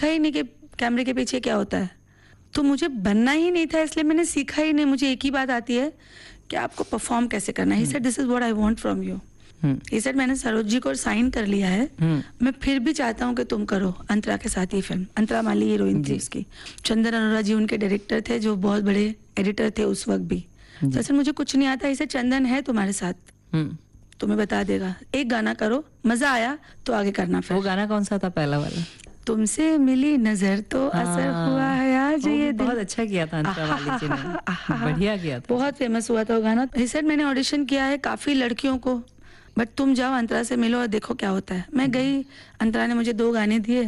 सीखा ही नहीं कि कैमरे के पीछे क्या होता है, तो मुझे बनना ही नहीं था, इसलिए मैंने सीखा ही नहीं। मुझे एक ही बात आती है कि आपको परफॉर्म कैसे करना है। He said this is what I want from you. He said मैंने सरोज जी को साइन कर लिया है, मैं फिर भी चाहता हूँ कि तुम करो अंतरा के साथ ये फिल्म। अंतरा माली हीरोइन थी उसकी, चंदन अरोरा जी उनके डायरेक्टर थे जो बहुत बड़े एडिटर थे उस वक्त भी। तो सर मुझे कुछ नहीं आता, इसे चंदन है तुम्हारे साथ, तुम्हें बता देगा, एक गाना करो, मजा आया तो आगे करना। फिर वो गाना कौन सा था पहला वाला? तुमसे मिली नजर तो असर हुआ है आज ये दिल। बहुत अच्छा किया था अंतरा वाली जी ने, बढ़िया किया था, बहुत फेमस हुआ था वो गाना। ही सेड मैंने ऑडिशन किया है काफी लड़कियों को, बट तुम जाओ अंतरा से मिलो और देखो क्या होता है। मैं गई, अंतरा ने मुझे 2 गाने दिए,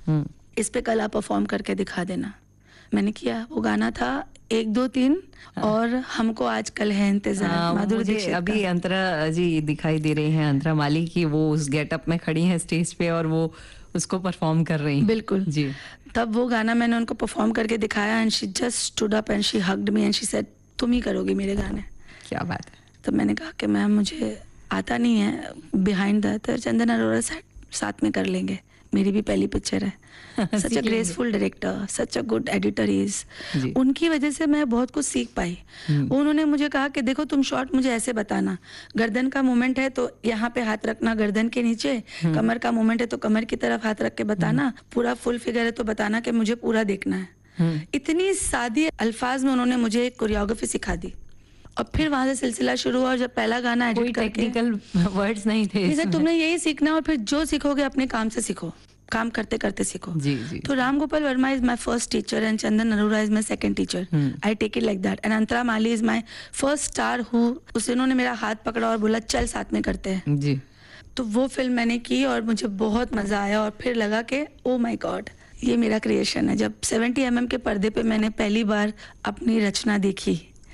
इस पे कल आप परफॉर्म करके दिखा देना। मैंने किया, वो गाना था 1 2 3 और हमको आजकल है इंतजार। माधुरी दीक्षित अभी अंतरा जी दिखाई दे रही हैं, अंतरा माली की, वो उस गेटअप में खड़ी हैं स्टेज पे और वो उसको परफॉर्म कर रही हैं। बिल्कुल जी। तब वो गाना मैंने उनको परफॉर्म करके दिखाया and she just stood up and she hugged me and she said तुम ही करोगी मेरे गाने। क्या बात है। तब मैंने कहा कि मैम मुझे आता नहीं है बिहाइंड द, तो चंदन अरोरा साथ में कर लेंगे, मेरी भी पहली पिक्चर है। सच अ graceful director, such a good editor is. उनकी वजह से मैं बहुत कुछ सीख पाई। उन्होंने मुझे कहा कि देखो तुम शॉट मुझे ऐसे बताना, गर्दन का मूवमेंट है तो यहाँ पे हाथ रखना गर्दन के नीचे, कमर का मूवमेंट है तो कमर की तरफ हाथ रख के बताना, पूरा फुल फिगर है तो बताना कि मुझे पूरा देखना है। इतनी सादी अल्फाज में उन्होंने मुझे कोरियोग्राफी सिखा दी और फिर वहां से सिलसिला शुरू हुआ। और जब पहला गाना एडिट करके, टेक्निकल वर्ड्स नहीं थे इसमें। तुमने यही सीखना और फिर जो सीखोगे अपने काम से सीखो, काम करते करते सीखो। जी जी। तो Ram Gopal Verma is my first teacher and Chandan Arora is my second teacher. I take it like that. And Antara Mali is my first star who, उन्होंने मेरा हाथ पकड़ा और बोला चल साथ में करते हैं जी। तो वो फिल्म मैंने की और मुझे बहुत मजा आया और फिर लगा कि ओ माय गॉड ये मेरा क्रिएशन है। जब 70 mm के पर्दे पे मैंने पहली बार अपनी रचना देखी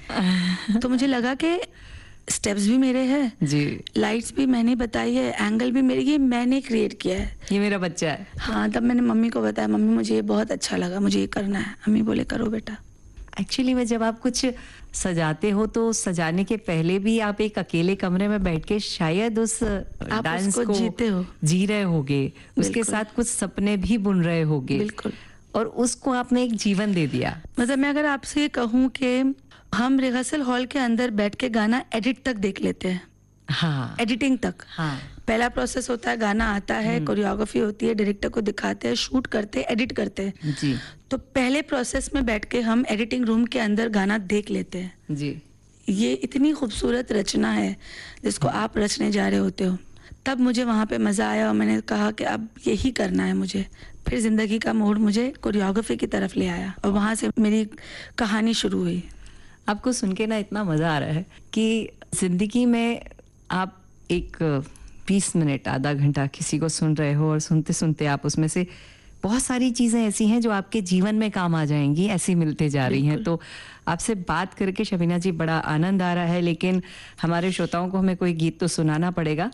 तो मुझे लगा कि स्टेप्स भी मेरे हैं जी, लाइट्स भी मैंने बताई है, एंगल भी मेरे, ये मैंने क्रिएट किया है, ये मेरा बच्चा है। हाँ, तब मैंने मम्मी को बताया, मम्मी मुझे ये बहुत अच्छा लगा, मुझे ये करना है। मम्मी बोले करो बेटा। एक्चुअली में जब आप कुछ सजाते हो तो सजाने के पहले भी आप एक अकेले कमरे में बैठ के शायद उस डांस को जीते हो, जी रहे होगे, उसके साथ कुछ सपने भी बुन रहे होगे। बिल्कुल। और उसको आपने एक जीवन दे दिया। मतलब मैं अगर आपसे कहूँ कि हम रिहर्सल हॉल के अंदर बैठ के गाना एडिट तक देख लेते हैं। हाँ, एडिटिंग तक। हाँ, पहला प्रोसेस होता है, गाना आता है, कोरियोग्राफी होती है, डायरेक्टर को दिखाते हैं, शूट करते हैं, एडिट करते हैं जी। तो पहले प्रोसेस में बैठ के हम एडिटिंग रूम के अंदर गाना देख लेते हैं जी। ये इतनी खूबसूरत रचना है जिसको आप रचने जा रहे होते हो। तब मुझे वहाँ पे मजा आया और मैंने कहा कि अब यही करना है मुझे। फिर जिंदगी का मोड़ मुझे कोरियोग्राफी की तरफ ले आया और वहाँ से मेरी कहानी शुरू हुई। आपको सुन के ना इतना मजा आ रहा है कि जिंदगी में आप एक 20 मिनट आधा घंटा किसी को सुन रहे हो और सुनते सुनते आप उसमें से बहुत सारी चीजें ऐसी हैं जो आपके जीवन में काम आ जाएंगी, ऐसी मिलते जा रही हैं। तो आपसे बात करके शबीना जी बड़ा आनंद आ रहा है, लेकिन हमारे श्रोताओं को हमें कोई गीत तो सुनाना पड़ेगा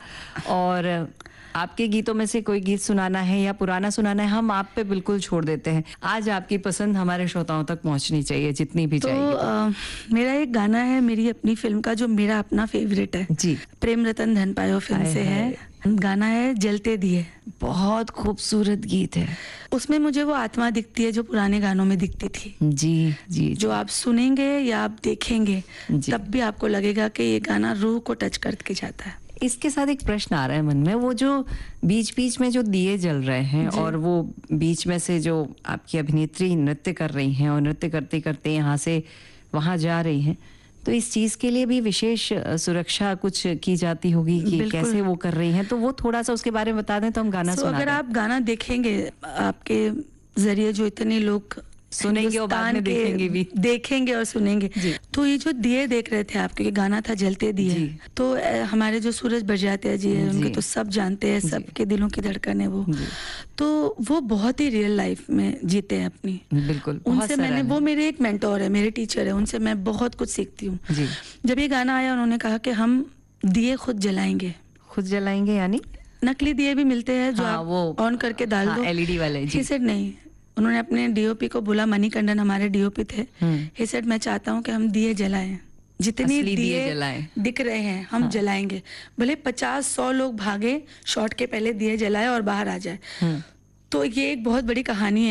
और आपके गीतों में से कोई गीत सुनाना है या पुराना सुनाना है, हम आप पे बिल्कुल छोड़ देते हैं। आज आपकी पसंद हमारे श्रोताओं तक पहुंचनी चाहिए, जितनी भी चाहिए। मेरा एक गाना है मेरी अपनी फिल्म का जो मेरा अपना फेवरेट है जी, प्रेम रतन धन पायो फिल्म से है। गाना है जलते दिए। बहुत खूबसूरत गीत है। उसमें मुझे वो आत्मा दिखती है जो पुराने गानों में दिखती थी। जी जी। जो आप सुनेंगे या आप देखेंगे तब भी आपको लगेगा कि ये गाना रूह को टच करके जाता है। इसके साथ एक प्रश्न आ रहा है मन में, वो जो बीच बीच में जो दिए जल रहे हैं और वो बीच में से जो आपकी अभिनेत्री नृत्य कर रही हैं और नृत्य करते करते यहाँ से वहां जा रही हैं, तो इस चीज के लिए भी विशेष सुरक्षा कुछ की जाती होगी कि कैसे वो कर रही हैं, तो वो थोड़ा सा उसके बारे में बता दें तो हम गाना सुना दें। अगर आप गाना देखेंगे, आपके जरिए जो इतने लोग सुनेंगे और बाद में देखेंगे भी, देखेंगे और सुनेंगे। तो ये जो दिए देख रहे थे आपके, गाना था जलते दिए, तो हमारे जो सूरज बरजाते जी है उनके तो सब जानते हैं, सबके दिलों की धड़कन है वो। तो वो बहुत ही रियल लाइफ में जीते हैं अपनी। बिल्कुल। उनसे मैंने, वो मेरे एक मेंटोर है, मेरे टीचर है, उनसे मैं बहुत कुछ सीखती हूँ। जब ये गाना आया उन्होंने कहा कि हम दिए खुद जलाएंगे। खुद जलाएंगे यानी नकली दिए भी मिलते हैं जो आप ऑन करके डाल दो, एलईडी वाले। ही सेड नहीं, उन्होंने अपने डीओपी को बोला, मणिकंदन हमारे डीओपी थे, ही सेड मैं चाहता हूँ कि हम दिए जलाएं, जितनी दिए दिख रहे हैं हम जलाएंगे, भले 50-100 लोग भागे शॉट के पहले दिए जलाए और बाहर आ जाए। तो ये एक बहुत बड़ी कहानी है।